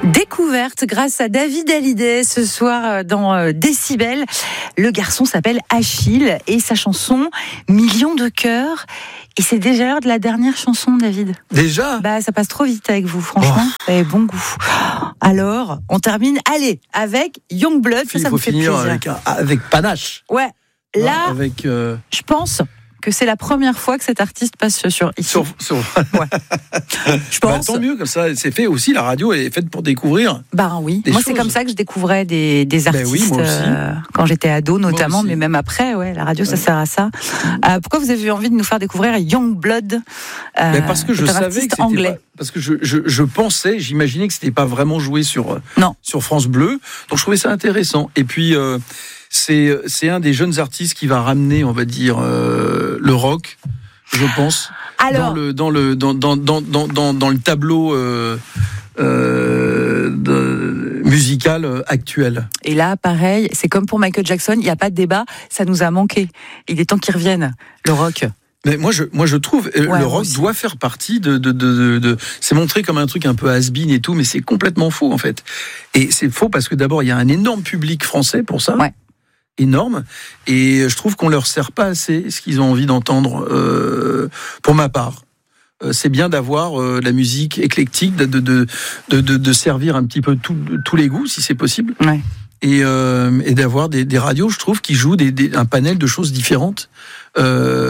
Découverte grâce à David Hallyday ce soir dans Décibel. Le garçon s'appelle Achille et sa chanson Millions de cœurs. Et c'est déjà l'heure de la dernière chanson, David. Déjà ? Ça passe trop vite avec vous, franchement. Vous avez bon goût. Alors, on termine, avec Youngblood. Ça me fait plaisir. Avec panache. Ouais. Là, je pense que c'est la première fois que cet artiste passe sur ici. Ouais. Je pense. Tant mieux, comme ça, c'est fait aussi. La radio est faite pour découvrir. Oui. Moi, c'est comme ça que je découvrais des artistes quand j'étais ado, notamment, mais même après. Ouais, la radio, ça sert à ça. Pourquoi vous avez eu envie de nous faire découvrir Youngblood Parce que je savais que c'était anglais. Parce que je pensais, j'imaginais que c'était pas vraiment joué sur France Bleu. Donc je trouvais ça intéressant. Et puis c'est un des jeunes artistes qui va ramener, on va dire, le rock, je pense. Alors, dans le tableau musical actuel. Et là, pareil, c'est comme pour Michael Jackson, il n'y a pas de débat, ça nous a manqué. Il est temps qu'il revienne, le rock. Mais moi je trouve le rock doit faire partie de c'est montré comme un truc un peu has-been et tout, mais c'est complètement faux en fait. Et c'est faux parce que d'abord il y a un énorme public français pour ça. Ouais. Énorme, et je trouve qu'on leur sert pas assez ce qu'ils ont envie d'entendre. Pour ma part, c'est bien d'avoir la musique éclectique, de servir un petit peu tous les goûts si c'est possible. Ouais. Et d'avoir des radios, je trouve, qui jouent un panel de choses différentes. Et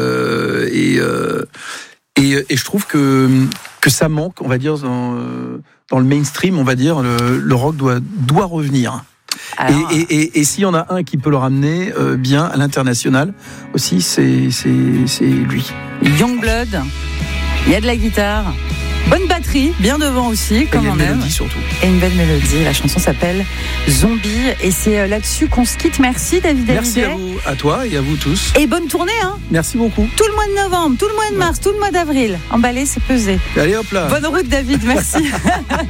je trouve que ça manque, on va dire, dans le mainstream, on va dire, le rock doit revenir. Alors, et s'il y en a un qui peut le ramener bien à l'international aussi, c'est lui. Youngblood, il y a de la guitare, bonne batterie, bien devant aussi, comme on aime. Et une mélodie surtout. Et une belle mélodie. La chanson s'appelle Zombie et c'est là-dessus qu'on se quitte. Merci David Hallyday. Merci à toi et à vous tous. Et bonne tournée. Merci beaucoup. Tout le mois de novembre, tout le mois de mars, tout le mois d'avril. Emballé, c'est pesé. Allez hop là. Bonne route David, merci.